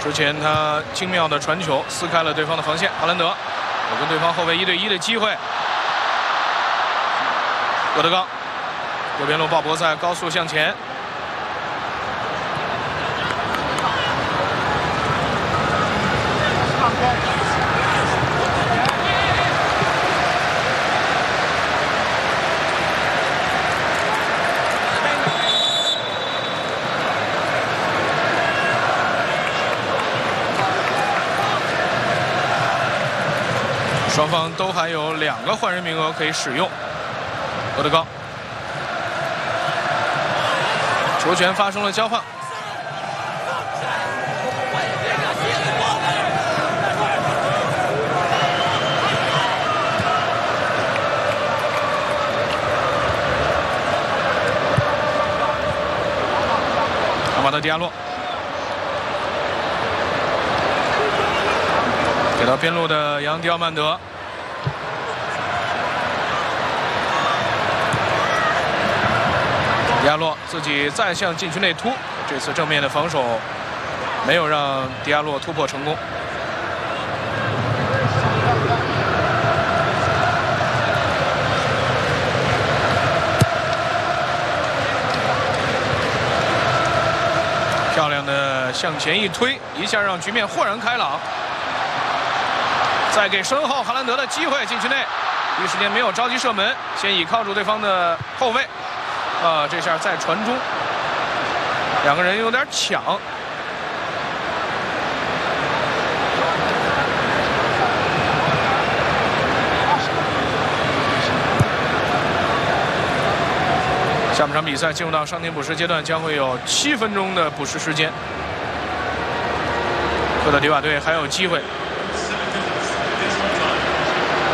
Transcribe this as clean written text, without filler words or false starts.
之前他精妙的传球撕开了对方的防线，哈兰德有跟对方后卫1对1的机会。戈德冈右边路鲍勃赛高速向前。 双方都还有2个换人名额可以使用。戈德冈，球权发生了交换。阿马德·迪亚洛。 给到边路的杨迪奥曼德，迪亚洛自己再向禁区内突，这次正面的防守没有让迪亚洛突破成功。漂亮的向前一推，一下让局面豁然开朗。 再给身后哈兰德的机会，禁区内，第一时间没有着急射门，先倚靠住对方的后卫，这下再传中，2个人有点抢。下半场比赛进入到伤停补时阶段，将会有7分钟的补时时间。科特迪瓦队还有机会。